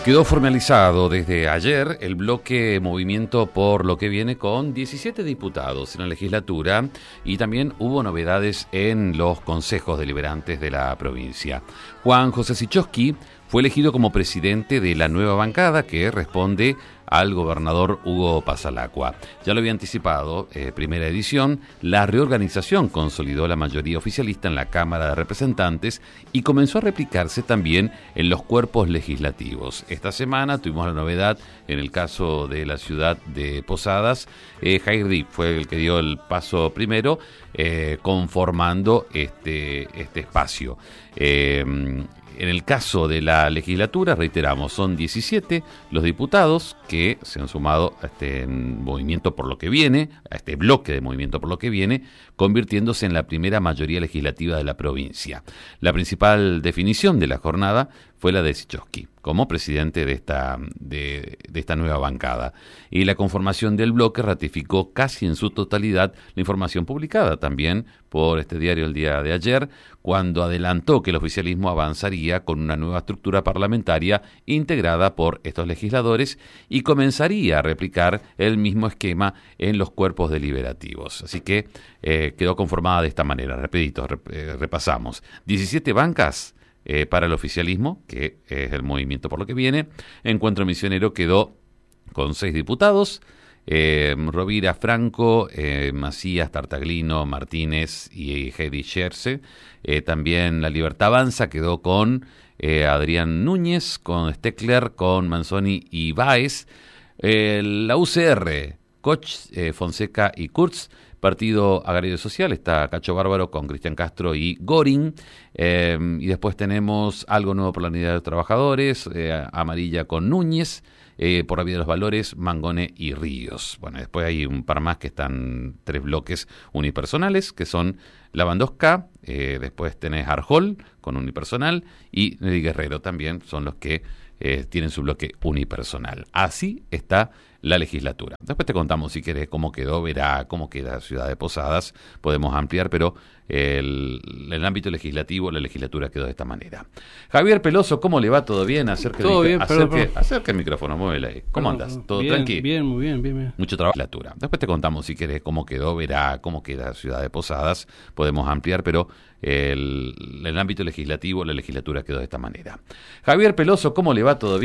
Quedó formalizado desde ayer el bloque Movimiento por lo que viene con 17 diputados en la legislatura y también hubo novedades en los consejos deliberantes de la provincia. Juan José Sichowski fue elegido como presidente de la nueva bancada que responde al gobernador Hugo Pasalacqua. Ya lo había anticipado, primera edición, la reorganización consolidó la mayoría oficialista en la Cámara de Representantes y comenzó a replicarse también en los cuerpos legislativos. Esta semana tuvimos la novedad en el caso de la ciudad de Posadas. Jair Díaz fue el que dio el paso primero, conformando este espacio. En el caso de la legislatura, reiteramos, son 17 los diputados que se han sumado a este movimiento por lo que viene, a este bloque de movimiento por lo que viene, convirtiéndose en la primera mayoría legislativa de la provincia. La principal definición de la jornada fue la de Sichowski como presidente de esta nueva bancada. Y la conformación del bloque ratificó casi en su totalidad la información publicada también por este diario el día de ayer, cuando adelantó que el oficialismo avanzaría con una nueva estructura parlamentaria integrada por estos legisladores y comenzaría a replicar el mismo esquema en los cuerpos deliberativos. Así que quedó conformada de esta manera. Repasamos. 17 bancas para el oficialismo, que es el movimiento por lo que viene. Encuentro Misionero quedó con 6 diputados, Rovira Franco, Macías, Tartaglino, Martínez y Heidi Scherce. También La Libertad Avanza quedó con Adrián Núñez, con Steckler, con Manzoni y Báez. La UCR, Koch, Fonseca y Kurz. Partido Agrario Social está Cacho Bárbaro con Cristian Castro y Gorin. Y después tenemos Algo Nuevo por la Unidad de los Trabajadores, Amarilla con Núñez, por la Vida de los Valores, Mangone y Ríos. Bueno, después hay un par más que están 3 bloques unipersonales, que son La Bandosca, después tenés Arjol con unipersonal y Nelly Guerrero también son los que tienen su bloque unipersonal. Así está la legislatura. Después te contamos, si querés, cómo quedó, verá cómo queda Ciudad de Posadas. Podemos ampliar, pero el ámbito legislativo, la legislatura quedó de esta manera. Javier Peloso, ¿cómo le va? ¿Todo bien? Acerca el micrófono, muévele ahí. ¿Cómo andas? ¿Todo bien, tranquilo? Bien, muy bien. Mucho trabajo en la legislatura. Después te contamos, si querés, cómo quedó, verá cómo queda Ciudad de Posadas. Podemos ampliar, pero el ámbito legislativo, la legislatura quedó de esta manera. Javier Peloso, ¿cómo le va? ¿Todo bien?